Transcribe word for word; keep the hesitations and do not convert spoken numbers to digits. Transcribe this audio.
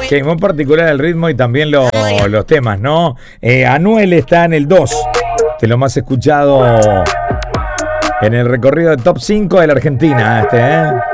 Sí, muy particular el ritmo y también lo- los temas, ¿no? Eh, Anuel está en el dos de lo más escuchado en el recorrido de top cinco de la Argentina, este, ¿eh?